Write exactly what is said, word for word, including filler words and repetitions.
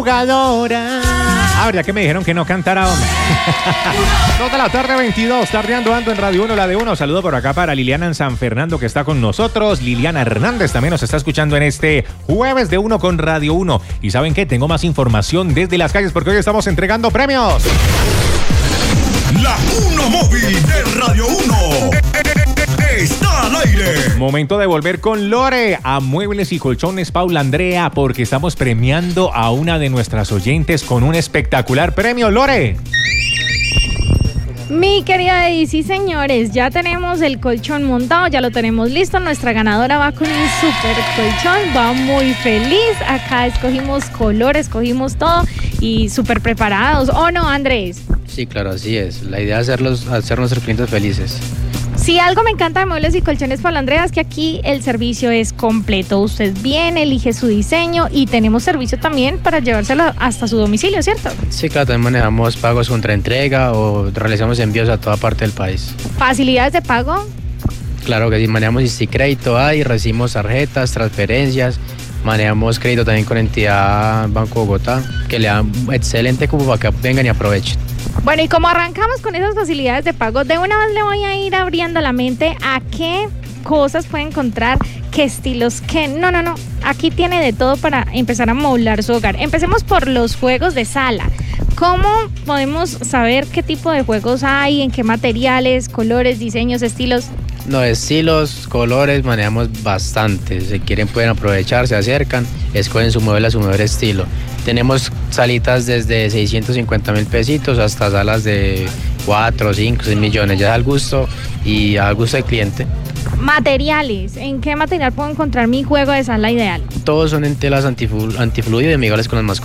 jugadora. Ah, verdad que me dijeron que no cantara, hombre. dos de la tarde, veintidós, tardeando ando en Radio uno, la de uno. Saludo por acá para Liliana en San Fernando, que está con nosotros. Liliana Hernández también nos está escuchando en este jueves de uno con Radio uno. Y ¿saben qué? Tengo más información desde las calles porque hoy estamos entregando premios. La Uno Móvil de Radio uno está al aire. Momento de volver con Lore a Muebles y Colchones Paula Andrea, porque estamos premiando a una de nuestras oyentes con un espectacular premio. Lore. Mi querida Eddie, sí señores, ya tenemos el colchón montado, ya lo tenemos listo. Nuestra ganadora va con un super colchón, va muy feliz. Acá escogimos color, escogimos todo y súper preparados. ¿O no, Andrés? Sí, claro, así es. La idea es hacerlos, hacer nuestros clientes felices. Si algo me encanta de Muebles y Colchones Paula Andrea es que aquí el servicio es completo. Usted viene, elige su diseño y tenemos servicio también para llevárselo hasta su domicilio, ¿cierto? Sí, claro, también manejamos pagos contra entrega o realizamos envíos a toda parte del país. ¿Facilidades de pago? Claro que sí, manejamos Crédito ahí, recibimos tarjetas, transferencias, manejamos crédito también con entidad Banco Bogotá, que le dan excelente cupo para que vengan y aprovechen. Bueno, y como arrancamos con esas facilidades de pago, de una vez le voy a ir abriendo la mente a qué cosas puede encontrar, qué estilos, qué... No, no, no, aquí tiene de todo para empezar a amoblar su hogar. Empecemos por los juegos de sala. ¿Cómo podemos saber qué tipo de juegos hay, en qué materiales, colores, diseños, estilos? No, estilos, colores, manejamos bastante. Si quieren pueden aprovechar, se acercan, escogen su mueble a su mejor estilo. Tenemos salitas desde seiscientos cincuenta mil pesitos hasta salas de cuatro, cinco, seis millones, ya es al gusto y al gusto del cliente. Materiales, ¿en qué material puedo encontrar mi juego de sala ideal? Todos son en telas antiflu- antifluido y amigables con las mascotas.